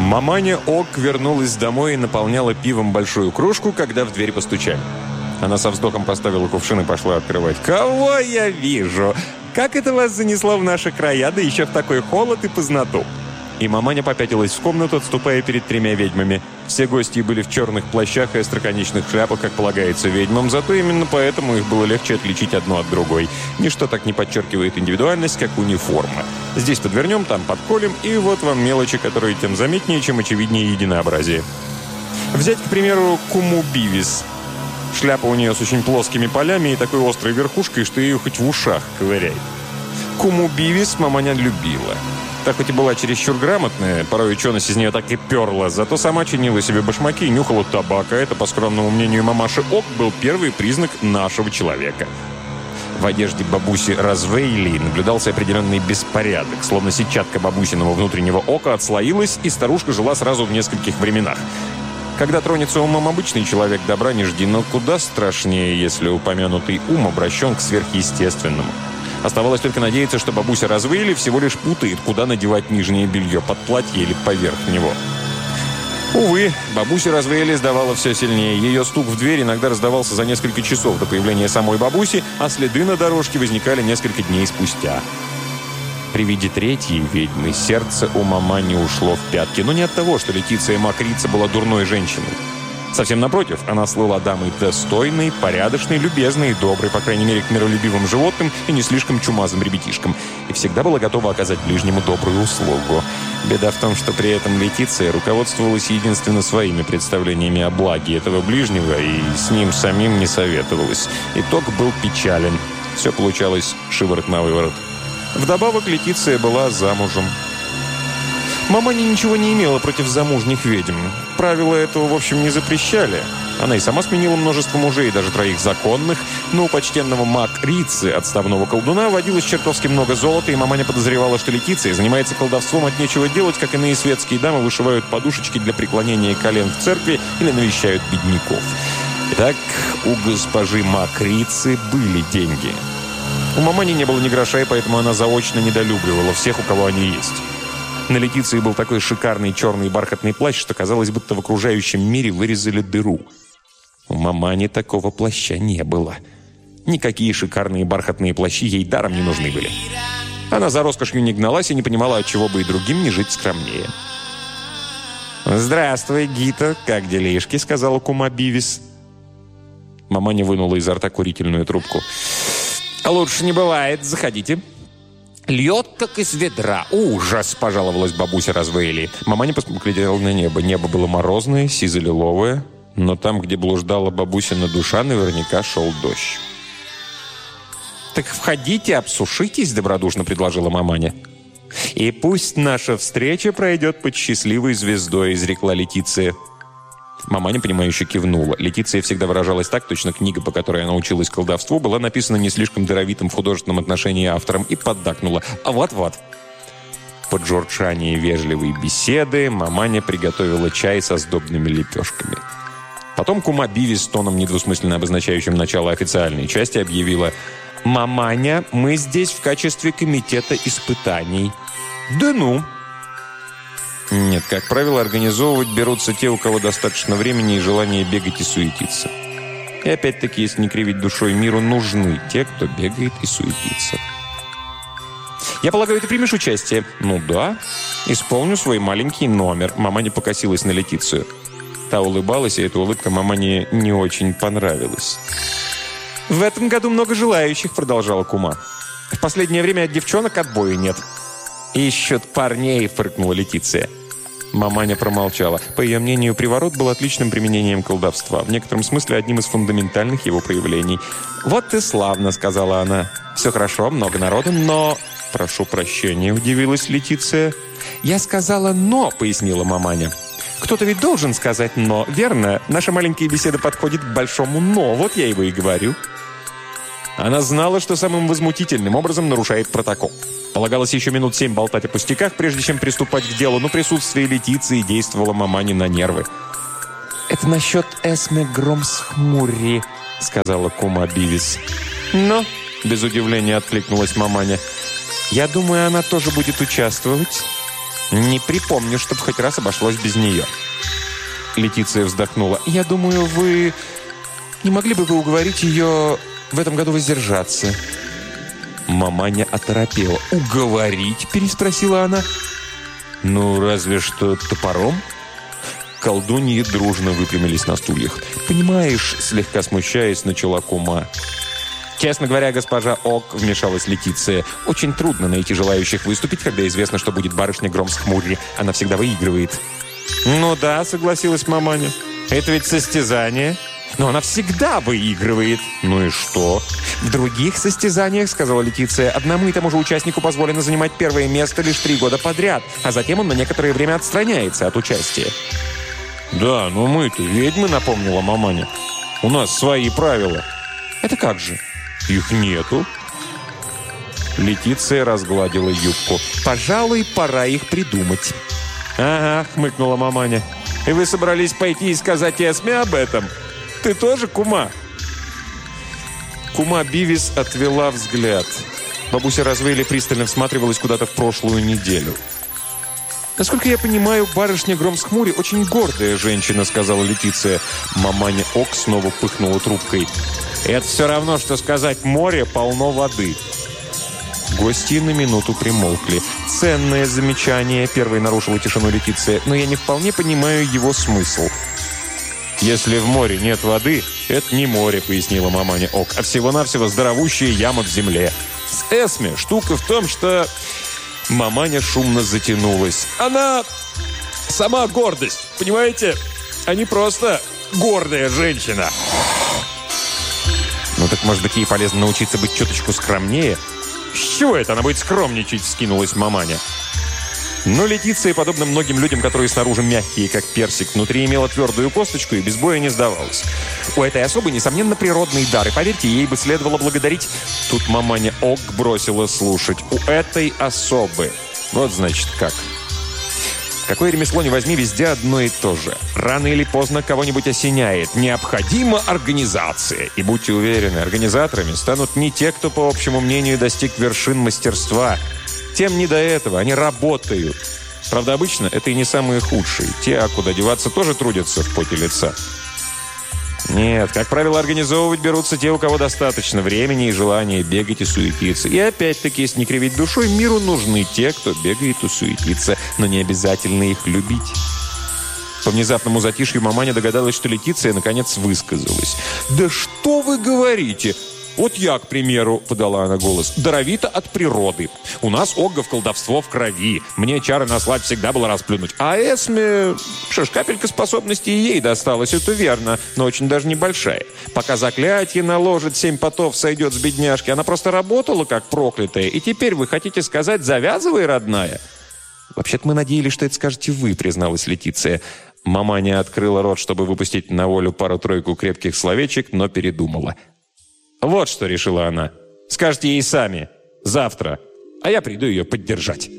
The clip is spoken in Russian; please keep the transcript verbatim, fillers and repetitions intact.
Маманя Ок вернулась домой и наполняла пивом большую кружку, когда в дверь постучали. Она со вздохом поставила кувшин и пошла открывать. «Кого я вижу? Как это вас занесло в наши края, да еще в такой холод и познату?» И маманя попятилась в комнату, отступая перед тремя ведьмами. Все гости были в черных плащах и остроконечных шляпах, как полагается ведьмам, зато именно поэтому их было легче отличить одну от другой. Ничто так не подчеркивает индивидуальность, как униформа. Здесь подвернем, там подколем, и вот вам мелочи, которые тем заметнее, чем очевиднее единообразие. Взять, к примеру, Куму Бивис. Шляпа у нее с очень плоскими полями и такой острой верхушкой, что ее хоть в ушах ковыряй. Куму Бивис маманя любила. Та хоть и была чересчур грамотная, порой ученость из нее так и перла, зато сама чинила себе башмаки и нюхала табак, а это, по скромному мнению мамаши Ок, был первый признак нашего человека. В одежде бабуси Развейли наблюдался определенный беспорядок, словно сетчатка бабусиного внутреннего ока отслоилась, и старушка жила сразу в нескольких временах. Когда тронется умом обычный человек, добра не жди, но куда страшнее, если упомянутый ум обращен к сверхъестественному. Оставалось только надеяться, что бабуся Развейли всего лишь путает, куда надевать нижнее белье, под платье или поверх него. Увы, бабуся Развейли сдавала все сильнее. Ее стук в дверь иногда раздавался за несколько часов до появления самой бабуси, а следы на дорожке возникали несколько дней спустя. При виде третьей ведьмы сердце у мамани ушло в пятки, но не от того, что Летиция Макрица была дурной женщиной. Совсем напротив, она слыла дамой достойной, порядочной, любезной и доброй, по крайней мере, к миролюбивым животным и не слишком чумазым ребятишкам, и всегда была готова оказать ближнему добрую услугу. Беда в том, что при этом Летиция руководствовалась единственно своими представлениями о благе этого ближнего и с ним самим не советовалась. Итог был печален. Все получалось шиворот на выворот. Вдобавок Летиция была замужем. Маманя ничего не имела против замужних ведьм. Правила этого, в общем, не запрещали. Она и сама сменила множество мужей, даже троих законных, но у почтенного Макрицы, отставного колдуна, водилось чертовски много золота, и маманя подозревала, что Летиция занимается колдовством от нечего делать, как иные светские дамы вышивают подушечки для преклонения колен в церкви или навещают бедняков. Итак, у госпожи Макрицы были деньги. У мамани не было ни гроша, и поэтому она заочно недолюбливала всех, у кого они есть. На Летиции был такой шикарный черный бархатный плащ, что казалось, будто в окружающем мире вырезали дыру. У мамани такого плаща не было. Никакие шикарные бархатные плащи ей даром не нужны были. Она за роскошью не гналась и не понимала, отчего бы и другим не жить скромнее. «Здравствуй, Гита, как делишки?» — сказала Кума Бивис. Маманя вынула изо рта курительную трубку. «Лучше не бывает, заходите». «Льет, как из ведра. Ужас!» – пожаловалась бабуся Развейли. Маманя посмотрела на небо. Небо было морозное, сизо-лиловое, но там, где блуждала бабусина душа, наверняка шел дождь. «Так входите, обсушитесь», – добродушно предложила маманя. «И пусть наша встреча пройдет под счастливой звездой», – изрекла Летиция. Маманя, понимающе кивнула. Летиция всегда выражалась так, точно книга, по которой она училась колдовству, была написана не слишком даровитым в художественном отношении автором, и поддакнула. А вот-вот. Под журчание вежливой беседы маманя приготовила чай со сдобными лепешками. Потом Кума Бивис с тоном, недвусмысленно обозначающим начало официальной части, объявила: «Маманя, мы здесь в качестве комитета испытаний». «Да ну!» Нет, как правило, организовывать берутся те, у кого достаточно времени и желания бегать и суетиться. И опять-таки, если не кривить душой миру, нужны те, кто бегает и суетится. «Я полагаю, ты примешь участие?» «Ну да. Исполню свой маленький номер». Маманя покосилась на Летицию. Та улыбалась, и эта улыбка мамане не очень понравилась. «В этом году много желающих», — продолжала Кума. «В последнее время от девчонок отбоя нет». «Ищут парней», — фыркнула Летиция. Маманя промолчала. По ее мнению, приворот был отличным применением колдовства, в некотором смысле одним из фундаментальных его проявлений. «Вот и славно», — сказала она. «Все хорошо, много народу, но...» «Прошу прощения», — удивилась Летиция. «Я сказала «но», — пояснила маманя. «Кто-то ведь должен сказать «но», верно? Наша маленькая беседа подходит к большому «но», вот я его и говорю». Она знала, что самым возмутительным образом нарушает протокол. Полагалось еще минут семь болтать о пустяках, прежде чем приступать к делу, но присутствие Летиции действовало мамане на нервы. «Это насчет Эсме Громсхмурри», — сказала Кума Бивис. «Но», — без удивления откликнулась маманя, — «я думаю, она тоже будет участвовать». Не припомню, чтобы хоть раз обошлось без нее». Летиция вздохнула. «Я думаю, вы... Не могли бы вы уговорить ее в этом году воздержаться?» Маманя оторопела. «Уговорить?» – переспросила она. «Ну, разве что топором?» Колдуньи дружно выпрямились на стульях. «Понимаешь», – слегка смущаясь, начала кума. «Честно говоря, госпожа Ок», – вмешалась Летиция, – «очень трудно найти желающих выступить, когда известно, что будет барышня Громсхмурри. Она всегда выигрывает». «Ну да», – согласилась маманя. «Это ведь состязание». «Но она всегда выигрывает». «Ну и что?» «В других состязаниях, — сказала Летиция, — одному и тому же участнику позволено занимать первое место лишь три года подряд, а затем он на некоторое время отстраняется от участия». «Да, но мы-то ведьмы», — напомнила маманя. «У нас свои правила». «Это как же?» «Их нету». Летиция разгладила юбку. «Пожалуй, пора их придумать». «Ага», — хмыкнула маманя. «И вы собрались пойти и сказать Эсме об этом? Ты тоже, кума?» Кума Бивис отвела взгляд. Бабуся Развейли пристально всматривалась куда-то в прошлую неделю. «Насколько я понимаю, барышня Громсхмури очень гордая женщина», — сказала Летиция. Маманя Ок снова пыхнула трубкой. «Это все равно, что сказать, море полно воды». Гости на минуту примолкли. «Ценное замечание», — первой нарушила тишину Летиция, «но я не вполне понимаю его смысл». «Если в море нет воды, это не море», — пояснила маманя Ок, «а всего-навсего здоровущая яма в земле. С Эсме штука в том, что...» Маманя шумно затянулась. «Она сама гордость, понимаете? А не просто гордая женщина». «Ну так, может быть, ей полезно научиться быть чуточку скромнее?» «С чего это она будет скромничать?» — скинулась маманя. Но Летиция, подобно многим людям, которые снаружи мягкие, как персик, внутри имела твердую косточку и без боя не сдавалась. У этой особы, несомненно, природный дар, и, поверьте, ей бы следовало благодарить... Тут маманя Ок бросила слушать. У этой особы. Вот, значит, как. Какое ремесло ни возьми, везде одно и то же. Рано или поздно кого-нибудь осеняет. Необходима организация. И будьте уверены, организаторами станут не те, кто, по общему мнению, достиг вершин мастерства. Тем не до этого, они работают. Правда, обычно это и не самые худшие. Те, а куда деваться, тоже трудятся в поте лица. Нет, как правило, организовывать берутся те, у кого достаточно времени и желания бегать и суетиться. И опять-таки, если не кривить душой, миру нужны те, кто бегает и суетится, но не обязательно их любить. По внезапному затишью маманя догадалась, что Летиция наконец высказалась. «Да что вы говорите? Вот я, к примеру, — подала она голос, — даровита от природы. У нас оггов колдовство в крови. Мне чары наслать всегда было расплюнуть. А Эсме... Что ж, капелька способностей ей досталась, это верно, но очень даже небольшая. Пока заклятие наложит, семь потов сойдет с бедняжки. Она просто работала, как проклятая. И теперь вы хотите сказать, завязывай, родная?» «Вообще-то мы надеялись, что это скажете вы», — призналась Летиция. Маманя открыла рот, чтобы выпустить на волю пару-тройку крепких словечек, но передумала. «Вот что», — решила она. «Скажете ей сами. Завтра. А я приду ее поддержать».